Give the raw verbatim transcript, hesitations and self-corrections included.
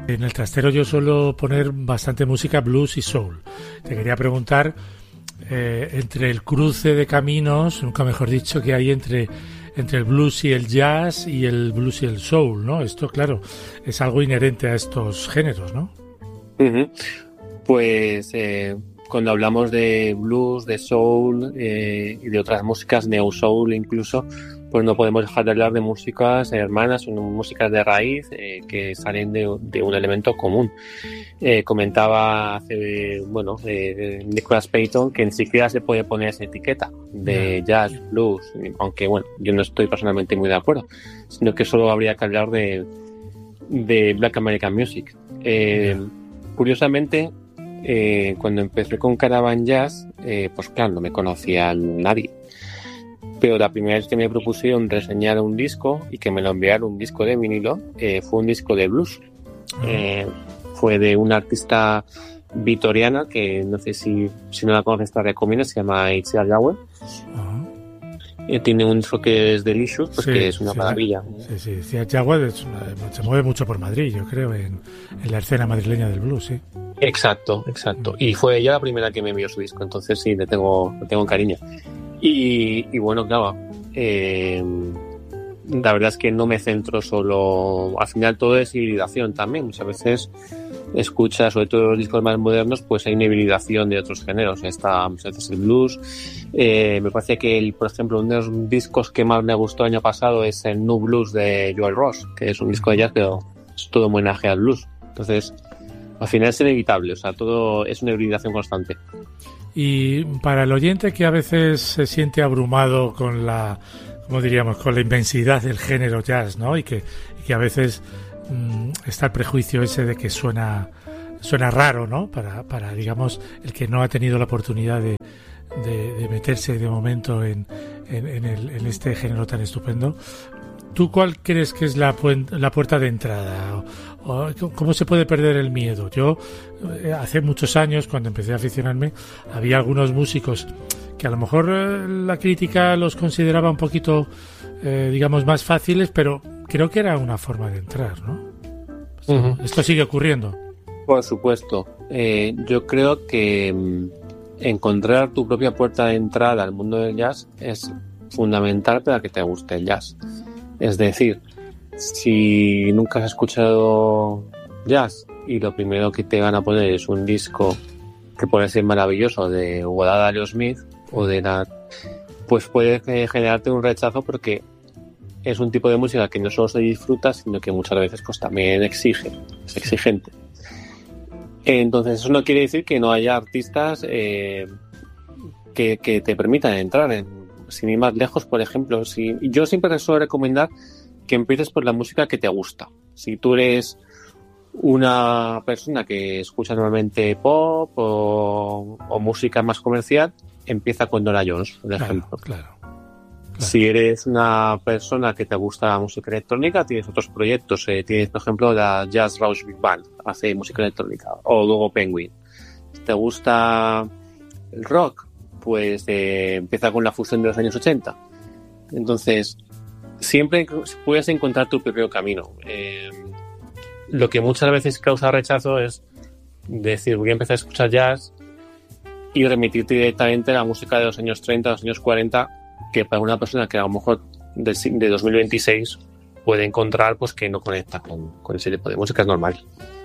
En el trastero yo suelo poner bastante música blues y soul. Te quería preguntar, eh, entre el cruce de caminos, nunca mejor dicho, que hay entre, entre el blues y el jazz y el blues y el soul, ¿no? Esto, claro, es algo inherente a estos géneros, ¿no? Uh-huh. Pues eh, cuando hablamos de blues, de soul eh, y de otras músicas, neo soul incluso, pues no podemos dejar de hablar de músicas hermanas, músicas de raíz eh, que salen de, de un elemento común. Eh, comentaba hace, bueno, eh, Nicholas Payton que ni siquiera se puede poner esa etiqueta de jazz, blues, aunque bueno, yo no estoy personalmente muy de acuerdo, sino que solo habría que hablar de, de Black American Music. Eh, curiosamente, eh, cuando empecé con Caravan Jazz, eh, pues claro, no me conocía nadie. Pero la primera vez que me propusieron reseñar un disco y que me lo enviaron un disco de vinilo, eh, fue un disco de blues. Uh-huh. Eh, fue de una artista vitoriana que no sé si, si no la conoces te recomiendo, se llama Itziar Yahweh. Uh-huh. Eh, tiene un disco que es Delicious, pues sí, que es una sí, maravilla. Sí, sí, Itziar Yahweh se mueve mucho por Madrid, yo creo, en, en la escena madrileña del blues, sí. Exacto, exacto. Y fue ella la primera que me envió su disco, entonces sí, le tengo, le tengo cariño. Y, y bueno, claro, eh, la verdad es que no me centro solo, al final todo es hibridación también, muchas veces escuchas, sobre todo los discos más modernos, pues hay una hibridación de otros géneros, está muchas veces el blues, eh, me parece que el, por ejemplo, uno de los discos que más me gustó el año pasado es el New Blues de Joel Ross, que es un disco de jazz, pero es todo homenaje al blues, entonces al final es inevitable, o sea, todo es una hibridación constante. Y para el oyente que a veces se siente abrumado con la, ¿cómo diríamos?, con la inmensidad del género jazz, ¿no? Y que, y que a veces mmm, está el prejuicio ese de que suena suena raro, ¿no? Para, para digamos, el que no ha tenido la oportunidad de, de, de meterse de momento en, en, en, el, en este género tan estupendo. ¿Tú cuál crees que es la, pu- la puerta de entrada? ¿O, o cómo se puede perder el miedo? Yo, eh, hace muchos años, cuando empecé a aficionarme, había algunos músicos que a lo mejor eh, la crítica los consideraba un poquito, eh, digamos, más fáciles, pero creo que era una forma de entrar, ¿no? O sea, uh-huh. ¿Esto sigue ocurriendo? Por supuesto. Eh, yo creo que mm, encontrar tu propia puerta de entrada al mundo del jazz es fundamental para que te guste el jazz. Es decir, si nunca has escuchado jazz y lo primero que te van a poner es un disco que puede ser maravilloso de Godard Aerosmith o de la, pues puede generarte un rechazo porque es un tipo de música que no solo se disfruta, sino que muchas veces pues también exige, es exigente. Entonces eso no quiere decir que no haya artistas eh, que, que te permitan entrar en, sin ir más lejos, por ejemplo, si yo siempre suelo recomendar que empieces por la música que te gusta. Si tú eres una persona que escucha normalmente pop o, o música más comercial, empieza con Nora Jones, por ejemplo. Claro, claro, claro. Si eres una persona que te gusta la música electrónica, tienes otros proyectos. Eh, tienes, por ejemplo, la Jazz Rush Big Band, hace música electrónica, o luego Penguin. Si te gusta el rock, pues eh, empieza con la fusión de los años ochenta. Entonces, siempre puedes encontrar tu propio camino. Eh, lo que muchas veces causa rechazo es decir, voy a empezar a escuchar jazz y remitirte directamente a la música de los años treinta, de los años cuarenta, que para una persona que a lo mejor de, de dos mil veintiséis puede encontrar pues que no conecta con, con ese tipo de música, es normal.